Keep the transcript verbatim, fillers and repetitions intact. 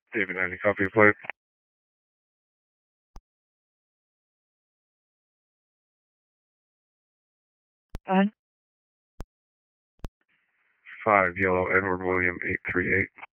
David ninety, copy your plate. Uh, Five, yellow, Edward William, eight three eight.